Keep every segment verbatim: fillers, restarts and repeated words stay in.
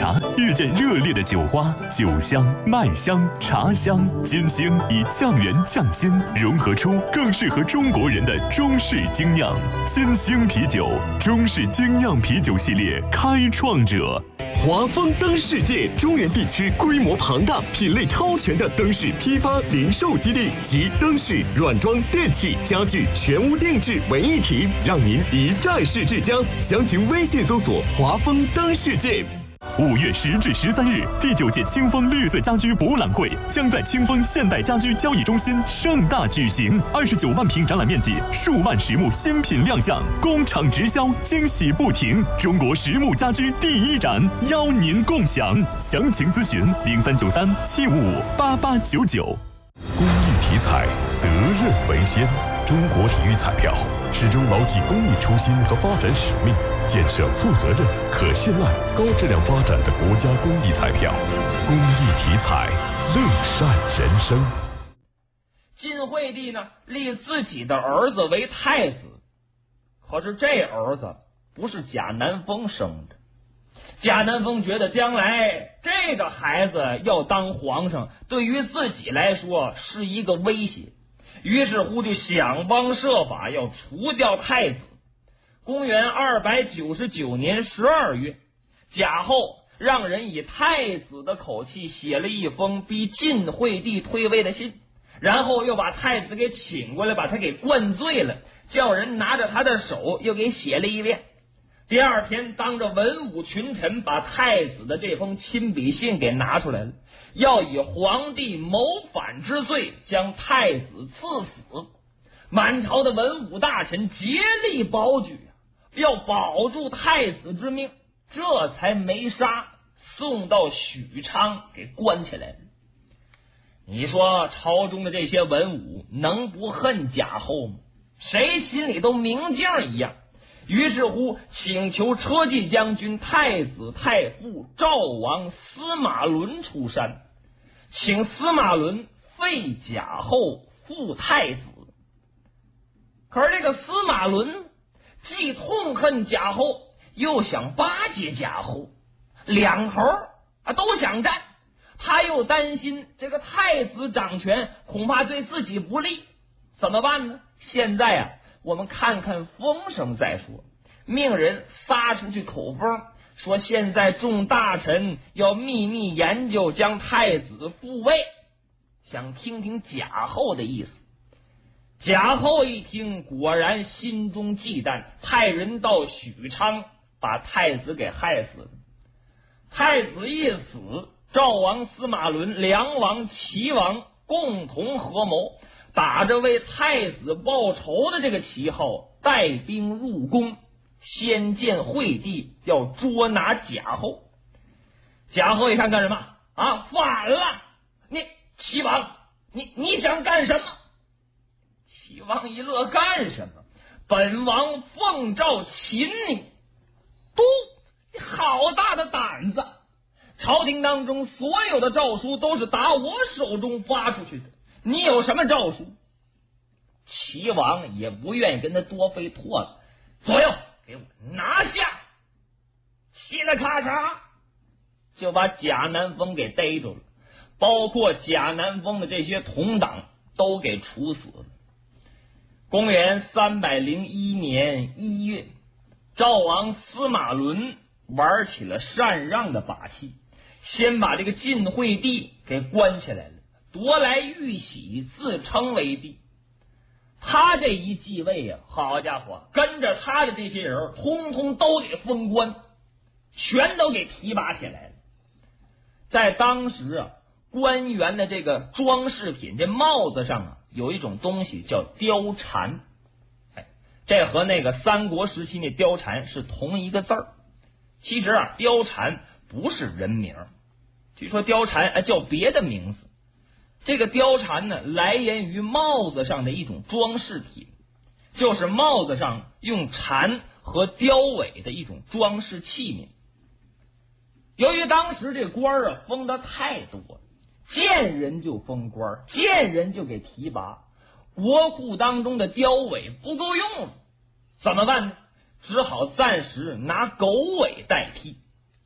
茶，遇见热烈的酒花，酒香、麦香、茶香，金星以匠人匠心，融合出更适合中国人的中式精酿。金星啤酒，中式精酿啤酒系列开创者。 华丰灯世界中原地区规模庞大、品类超全的灯饰批发零售基地，集灯饰、软装、电器、家具全屋定制为一体，让您一站式至江。详情微信搜索“华丰灯世界”。 五月十至十三日，第九届清风绿色家居博览会将在清风现代家居交易中心盛大举行。二十九万平展览面积，数万实木新品亮相，工厂直销，惊喜不停。中国实木家居第一展，邀您共享。详情咨询零三九三七五五八八九九。 公益体彩，责任为先。中国体育彩票始终牢记公益初心和发展使命，建设负责任、可信赖、高质量发展的国家公益彩票。公益体彩，乐善人生。 晋惠帝呢，立自己的儿子为太子，可是这儿子不是贾南风生的。贾南风觉得将来这个孩子要当皇上，对于自己来说是一个威胁，于是乎就想方设法要除掉太子。公元二百九十九年十二月，贾后让人以太子的口气写了一封逼晋惠帝退位的信，然后又把太子给请过来，把他给灌醉了，叫人拿着他的手又给写了一遍。第二天，当着文武群臣把太子的这封亲笔信给拿出来了，要以皇帝谋反之罪将太子赐死。满朝的文武大臣竭力保举，要保住太子之命，这才没杀，送到许昌给关起来了。你说朝中的这些文武能不恨贾后吗？谁心里都明镜一样。于是乎请求车骑将军、太子太傅赵王司马伦出山，请司马伦废贾后，复太子。可是这个司马伦既痛恨贾后，又想巴结贾后，两头啊都想占。他又担心这个太子掌权恐怕对自己不利，怎么办呢？现在啊，我们看看风声再说。命人撒出去口风，说现在众大臣要秘密研究将太子复位，想听听贾后的意思。贾后一听，果然心中忌惮，派人到许昌把太子给害死了。太子一死，赵王司马伦、梁王、齐王共同合谋，打着为太子报仇的这个旗号，带兵入宫，先见惠帝，要捉拿贾后。贾后一看干什么啊？反了！你齐王，你你想干什么？齐王一乐，干什么？本王奉诏擒你。嘟，你好大的胆子！朝廷当中所有的诏书都是打我手中发出去的，你有什么诏书？齐王也不愿意跟他多费唾子，左右给我拿下！嘁哩咔嚓，就把贾南风给逮住了，包括贾南风的这些同党都给处死了。公元三百零一年一月，赵王司马伦玩起了禅让的把戏，先把这个晋惠帝给关起来了，夺来玉玺，自称为帝。他这一继位啊，好家伙，跟着他的这些人通通都给封官，全都给提拔起来了。在当时啊，官员的这个装饰品，这帽子上啊有一种东西叫貂蝉，哎，这和那个三国时期那貂蝉是同一个字儿。其实啊，貂蝉不是人名，据说貂蝉啊叫别的名字。这个貂蝉呢，来源于帽子上的一种装饰品，就是帽子上用蝉和雕尾的一种装饰器皿。由于当时这官啊封的太多，见人就封官，见人就给提拔，国库当中的雕尾不够用了，怎么办呢？只好暂时拿狗尾代替。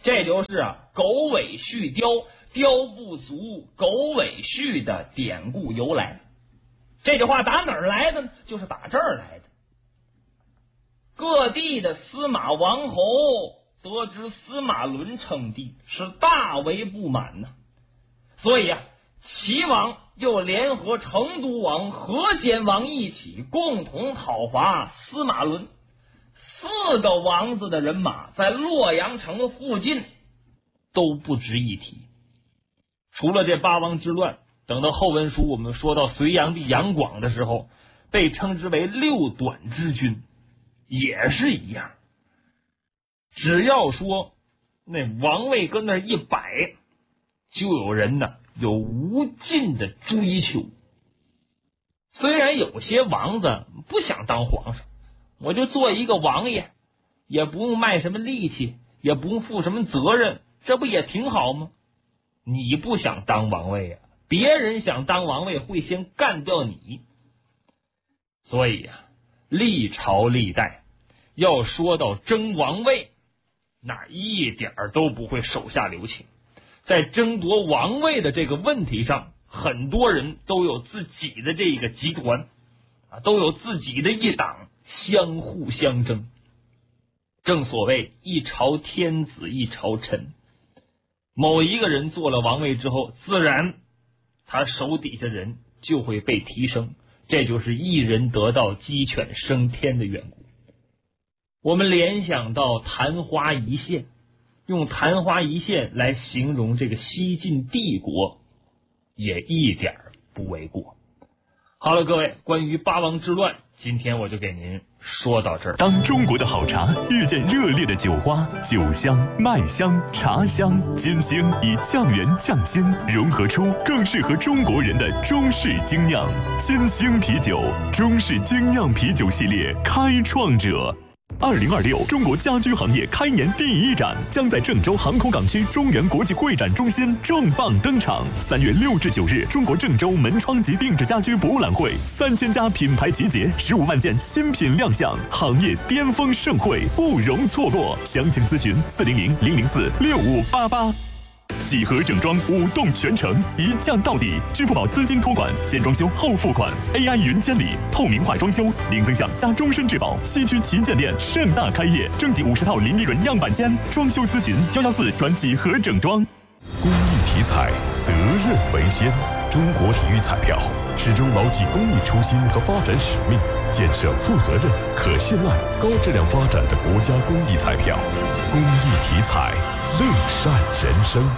这就是啊狗尾续貂，貂不足狗尾续的典故由来。这句话打哪儿来的呢？就是打这儿来的。各地的司马王侯得知司马伦称帝，是大为不满呢。所以啊，齐王又联合成都王、河间王一起共同讨伐司马伦。四个王子的人马在洛阳城附近都不值一提。除了这八王之乱，等到后文书我们说到隋炀帝杨广的时候，被称之为六短之君，也是一样。只要说那王位跟那儿一摆，就有人呢有无尽的追求。虽然有些王子不想当皇上，我就做一个王爷，也不用卖什么力气，也不用负什么责任，这不也挺好吗？你不想当王位呀、啊，别人想当王位会先干掉你。所以啊，历朝历代要说到争王位，那一点都不会手下留情。在争夺王位的这个问题上，很多人都有自己的这个集团啊，都有自己的一党，相互相争。正所谓一朝天子一朝臣，某一个人做了王位之后，自然他手底下人就会被提升，这就是一人得道鸡犬升天的缘故。我们联想到昙花一现，用昙花一现来形容这个西晋帝国，也一点不为过。好了，各位，关于八王之乱，今天我就给您说到这儿。 当中国的好茶遇见热烈的酒花，酒香、麦香、茶香、金星以酱园匠心融合出更适合中国人的中式精酿。金星啤酒，中式精酿啤酒系列开创者。二零二六中国家居行业开年第一展将在郑州航空港区中原国际会展中心重磅登场。三月六至九日，中国郑州门窗及定制家居博览会，三千家品牌集结，十五万件新品亮相，行业巅峰盛会，不容错过。详情咨询四零零零零四六五八八。几何整装五动全程，一降到底。支付宝资金托管，先装修后付款 ，A I 云监理，透明化装修，零增项加终身质保。西区旗舰店盛大开业，征集五十套零利润样板间，装修咨询幺幺四转几何整装。 公益体彩，责任为先。中国体育彩票始终牢记公益初心和发展使命，建设负责任、可信赖、高质量发展的国家公益彩票。公益体彩，乐善人生。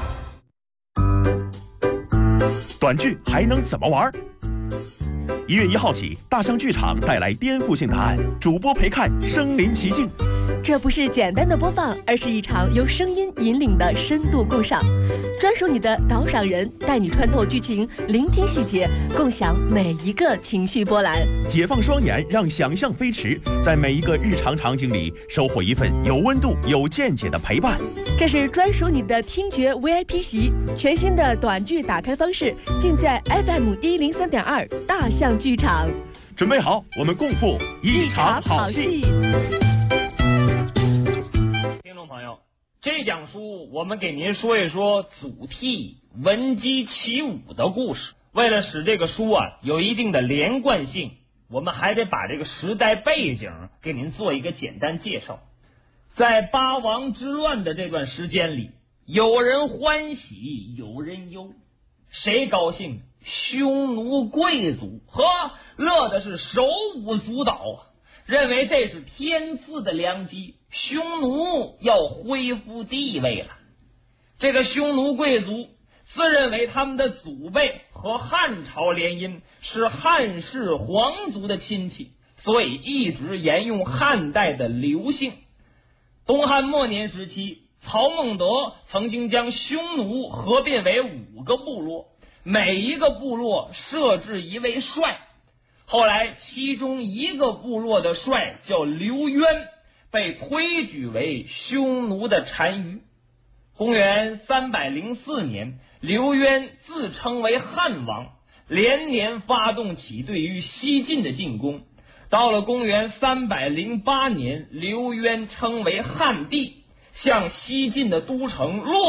短剧还能怎么玩？一月一号起，大象剧场带来颠覆性答案，主播陪看身临其境。 这不是简单的播放，而是一场由声音引领的深度共赏。专属你的导赏人，带你穿透剧情，聆听细节，共享每一个情绪波澜。 解放双眼，让想象飞驰，在每一个日常场景里收获一份有温度、有见解的陪伴。 这是专属你的听觉 V I P 席，全新的短剧打开方式，尽在 F M 一零三点二大象剧场。 准备好，我们共赴一场好戏。 听众朋友，这讲书我们给您说一说祖逖闻鸡起舞的故事。为了使这个书啊有一定的连贯性，我们还得把这个时代背景给您做一个简单介绍。在八王之乱的这段时间里，有人欢喜有人忧。谁高兴？匈奴贵族呵，乐的是手舞足蹈啊，认为这是天赐的良机，匈奴要恢复地位了。这个匈奴贵族自认为他们的祖辈和汉朝联姻，是汉室皇族的亲戚，所以一直沿用汉代的刘姓。东汉末年时期，曹孟德曾经将匈奴合并为五个部落，每一个部落设置一位帅。后来其中一个部落的帅叫刘渊，被推举为匈奴的单于。公元三百零四年，刘渊自称为汉王，连年发动起对于西晋的进攻。到了公元三百零八年，刘渊称为汉帝， 向西晋的都城洛